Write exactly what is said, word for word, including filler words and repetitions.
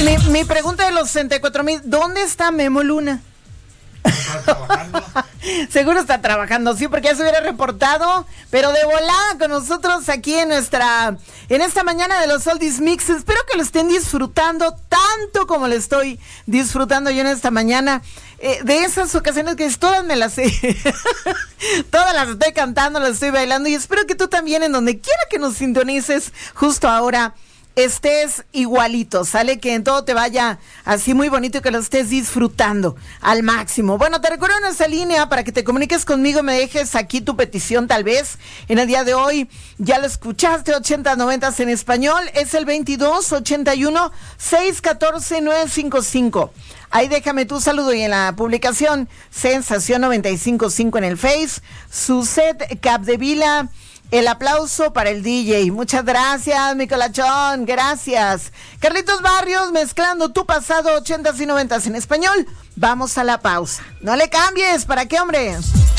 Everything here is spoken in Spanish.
Mi, mi pregunta de los sesenta y cuatro mil, ¿dónde está Memo Luna? ¿Está trabajando? Seguro está trabajando, sí, porque ya se hubiera reportado, pero de volada con nosotros aquí en nuestra, en esta mañana de los Oldies Mix. Espero que lo estén disfrutando tanto como lo estoy disfrutando yo en esta mañana. Eh, de esas ocasiones que todas me las sé, todas las estoy cantando, las estoy bailando, y espero que tú también, en donde quiera que nos sintonices justo ahora, estés igualito, sale, que en todo te vaya así muy bonito y que lo estés disfrutando al máximo. Bueno, te recuerdo nuestra línea para que te comuniques conmigo, me dejes aquí tu petición tal vez en el día de hoy. Ya lo escuchaste, ochenta noventas en español, es el veintidós ochenta y uno seiscientos catorce nueve cinco cinco. Ahí déjame tu saludo, y en la publicación Sensación noventa y cinco punto cinco en el Face, Suset Capdevila. El aplauso para el D J. Muchas gracias, mi colachón. Gracias. Carlitos Barrios, mezclando tu pasado, ochentas y noventas en español. Vamos a la pausa. No le cambies. ¿Para qué, hombre?